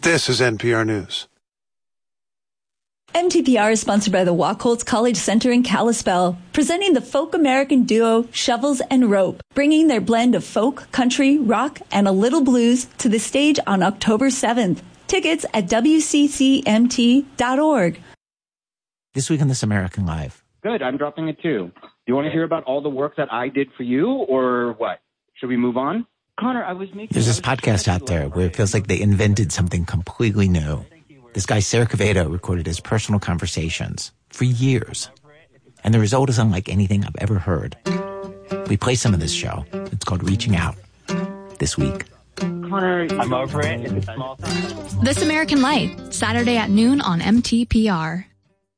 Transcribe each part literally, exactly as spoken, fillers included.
This is N P R News. M T P R is sponsored by the Wachholz College Center in Kalispell, presenting the folk American duo Shovels and Rope, bringing their blend of folk, country, rock, and a little blues to the stage on October seventh. Tickets at W C C M T dot org. This week on This American Life. Good, I'm dropping it too. Do you want to hear about all the work that I did for you, or what? Should we move on? Connor, I was making... There's this podcast out there where it feels like they invented something completely new. This guy, Sarah Quevedo, recorded his personal conversations for years. And the result is unlike anything I've ever heard. We play some of this show. It's called Reaching Out. This week. Connor, I'm over it. It's a small thing. This American Life, Saturday at noon on M T P R.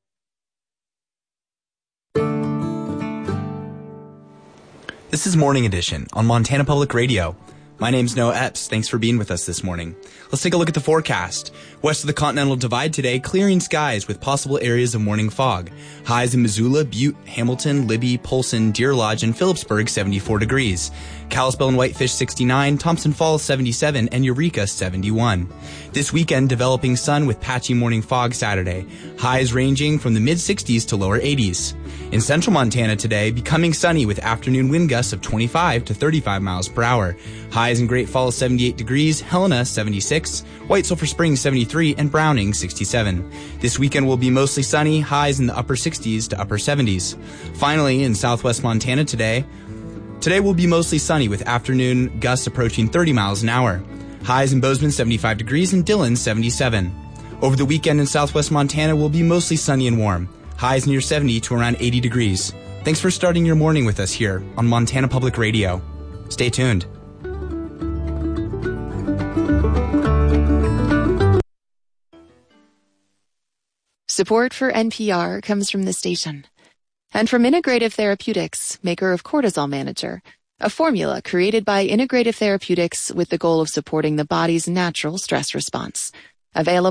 This is Morning Edition on Montana Public Radio. My name's Noah Epps. Thanks for being with us this morning. Let's take a look at the forecast. West of the Continental Divide today, clearing skies with possible areas of morning fog. Highs in Missoula, Butte, Hamilton, Libby, Polson, Deer Lodge, and Phillipsburg, seventy-four degrees. Kalispell and Whitefish, sixty-nine, Thompson Falls, seventy-seven, and Eureka, seventy-one. This weekend, developing sun with patchy morning fog Saturday. Highs ranging from the mid-sixties to lower eighties. In central Montana today, becoming sunny with afternoon wind gusts of twenty-five to thirty-five miles per hour. Highs in Great Falls, seventy-eight degrees, Helena, seventy-six, White Sulphur Springs, seventy-three, and Browning, sixty-seven. This weekend will be mostly sunny, highs in the upper sixties to upper seventies. Finally, in southwest Montana today, today will be mostly sunny with afternoon gusts approaching thirty miles an hour. Highs in Bozeman, seventy-five degrees, and Dillon, seventy-seven. Over the weekend in southwest Montana will be mostly sunny and warm. Highs near seventy to around eighty degrees. Thanks for starting your morning with us here on Montana Public Radio. Stay tuned. Support for N P R comes from the station and from Integrative Therapeutics, maker of Cortisol Manager, a formula created by Integrative Therapeutics with the goal of supporting the body's natural stress response. Available